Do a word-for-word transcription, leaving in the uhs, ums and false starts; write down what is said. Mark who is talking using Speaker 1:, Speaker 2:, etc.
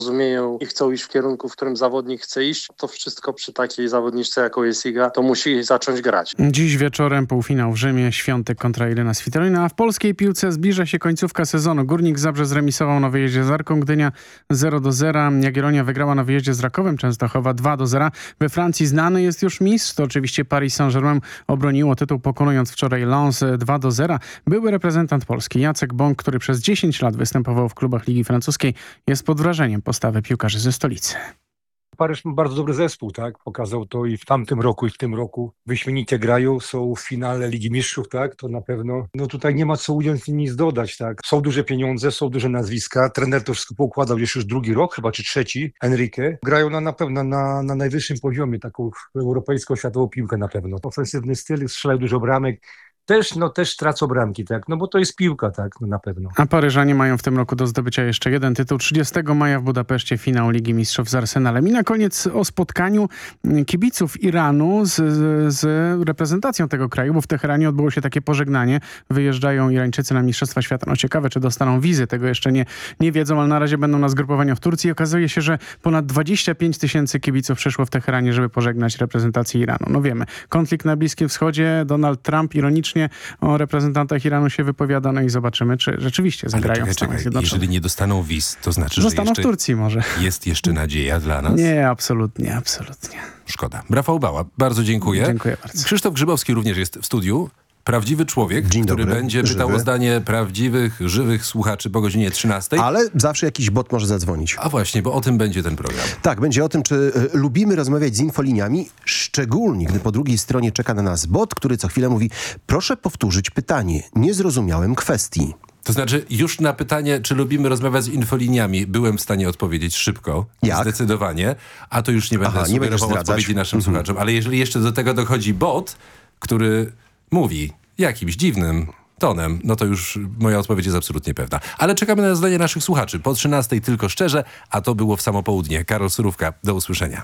Speaker 1: rozumieją i chcą iść w kierunku, w którym zawodnik chce iść, to wszystko przy takiej zawodniczce, jaką jest Iga, to musi zacząć grać.
Speaker 2: Dziś wieczorem półfinał w Rzymie, Świątek kontra Irena Svitolina, a w polskiej piłce zbliża się końcówka sezonu. Górnik Zabrze zremisował na wyjeździe z Arką Gdynia zero do zera. Jagiellonia wygrała na wyjeździe z Rakowem Częstochowa dwa do zera. We Francji znany jest już mistrz, to oczywiście Paris Saint-Germain obroniło tytuł, pokonując wczoraj Lens dwa do zera. Były reprezentant Polski Jacek Bąk, który przez dziesięć lat występował w klubach Ligi Francuskiej, jest pod wrażeniem postawy piłkarzy ze stolicy.
Speaker 3: Paryż ma bardzo dobry zespół, tak? Pokazał to i w tamtym roku, i w tym roku. Wyśmienicie grają, są w finale Ligi Mistrzów, tak? To na pewno. No tutaj nie ma co ująć i nic dodać, tak? Są duże pieniądze, są duże nazwiska. Trener to wszystko poukładał już już drugi rok, chyba czy trzeci, Enrique. Grają na, na pewno na, na najwyższym poziomie, taką europejską, światową piłkę na pewno. Ofensywny styl, strzelają dużo bramek. Też, no, też tracą bramki, tak? No bo to jest piłka, tak? No na pewno.
Speaker 2: A Paryżanie mają w tym roku do zdobycia jeszcze jeden tytuł. trzydziestego maja w Budapeszcie finał Ligi Mistrzów z Arsenalem. I na koniec o spotkaniu kibiców Iranu z, z reprezentacją tego kraju, bo w Teheranie odbyło się takie pożegnanie. Wyjeżdżają Irańczycy na Mistrzostwa Świata. No ciekawe, czy dostaną wizy. Tego jeszcze nie, nie wiedzą, ale na razie będą na zgrupowaniu w Turcji. I okazuje się, że ponad dwadzieścia pięć tysięcy kibiców przyszło w Teheranie, żeby pożegnać reprezentację Iranu. No wiemy, konflikt na Bliskim Wschodzie, Donald Trump ironicznie o reprezentantach Iranu się wypowiada, no i zobaczymy, czy rzeczywiście zagrają
Speaker 4: czekaj,
Speaker 2: w Stanach
Speaker 4: czekaj.
Speaker 2: Zjednoczonych.
Speaker 4: Jeżeli nie dostaną wiz, to znaczy,
Speaker 2: Zostaną
Speaker 4: że jeszcze
Speaker 2: w Turcji może.
Speaker 4: jest jeszcze nadzieja dla nas?
Speaker 2: Nie, absolutnie, absolutnie.
Speaker 4: Szkoda. Rafał Bała, bardzo dziękuję.
Speaker 2: Dziękuję bardzo.
Speaker 4: Krzysztof Grzybowski również jest w studiu. Prawdziwy człowiek,
Speaker 5: Dzień
Speaker 4: który
Speaker 5: dobry.
Speaker 4: będzie pytał
Speaker 5: Żywy.
Speaker 4: o zdanie prawdziwych, żywych słuchaczy po godzinie trzynastej.
Speaker 5: Ale zawsze jakiś bot może zadzwonić.
Speaker 4: A właśnie, bo o tym będzie ten program.
Speaker 5: Tak, będzie o tym, czy y, lubimy rozmawiać z infoliniami, szczególnie gdy po drugiej stronie czeka na nas bot, który co chwilę mówi: proszę powtórzyć pytanie, nie zrozumiałem kwestii.
Speaker 4: To znaczy, już na pytanie, czy lubimy rozmawiać z infoliniami, byłem w stanie odpowiedzieć szybko,
Speaker 5: Jak?
Speaker 4: zdecydowanie, a to już nie będę
Speaker 5: Aha, nie będziesz
Speaker 4: sugerował
Speaker 5: zdradzać.
Speaker 4: odpowiedzi naszym
Speaker 5: Mhm.
Speaker 4: słuchaczom. Ale jeżeli jeszcze do tego dochodzi bot, który mówi jakimś dziwnym tonem, no to już moja odpowiedź jest absolutnie pewna. Ale czekamy na zdanie naszych słuchaczy. Po trzynastej tylko szczerze, a to było w samo południe. Karol Surówka, do usłyszenia.